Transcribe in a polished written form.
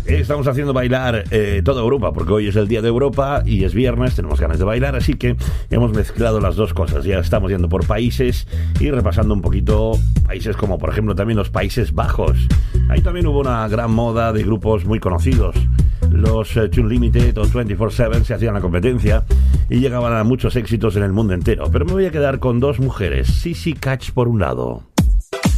estamos haciendo bailar toda Europa, porque hoy es el día de Europa y es viernes, tenemos ganas de bailar, así que hemos mezclado las dos cosas. Ya estamos yendo por países y repasando un poquito países como, por ejemplo, también los Países Bajos. Ahí también hubo una gran moda de grupos muy conocidos. Los Tune Limited o 24/7 se hacían la competencia y llegaban a muchos éxitos en el mundo entero. Pero me voy a quedar con dos mujeres, Sissy Catch por un lado.